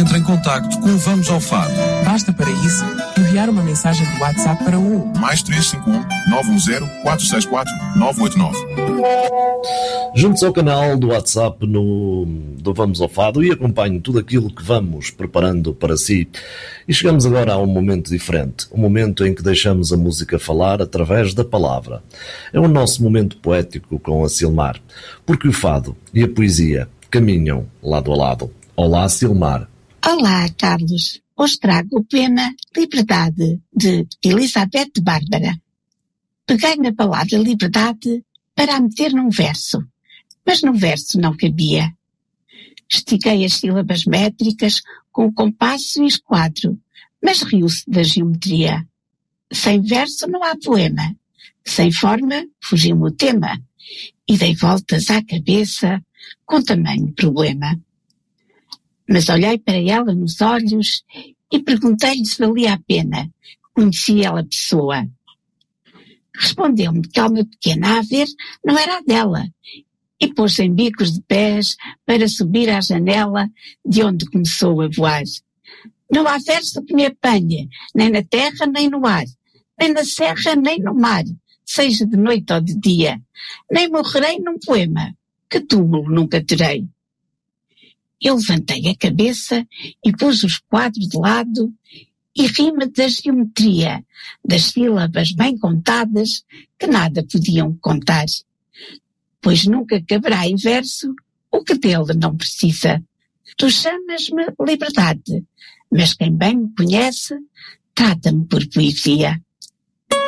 entre em contacto com o Vamos ao Fado. Basta para isso enviar uma mensagem de WhatsApp para o +351 910 464 989. Junte-se ao canal do WhatsApp do Vamos ao Fado e acompanhe tudo aquilo que vamos preparando para si. E chegamos agora a um momento diferente, um momento em que deixamos a música falar através da palavra. É o nosso momento poético com a Silmar, porque o fado e a poesia caminham lado a lado. Olá, Silmar. Olá, Carlos. Hoje trago o poema Liberdade, de Elizabeth Bárbara. Peguei na palavra liberdade para a meter num verso, mas no verso não cabia. Estiquei as sílabas métricas com o compasso e esquadro, mas riu-se da geometria. Sem verso não há poema, sem forma fugiu-me o tema, e dei voltas à cabeça com tamanho problema. Mas olhei para ela nos olhos e perguntei-lhe se valia a pena. Conhecia ela a pessoa. Respondeu-me que a alma pequena a ver não era a dela, e pôs em bicos de pés para subir à janela de onde começou a voar. Não há verso que me apanhe, nem na terra nem no ar, nem na serra nem no mar, seja de noite ou de dia, nem morrerei num poema, que túmulo nunca terei. Eu levantei a cabeça e pus os quadros de lado e ri-me da geometria, das sílabas bem contadas que nada podiam contar. Pois nunca caberá em verso o que dele não precisa. Tu chamas-me liberdade, mas quem bem me conhece trata-me por poesia.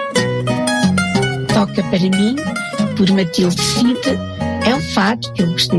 Toca para mim, por Matilde Cid, é o fado que eu gostei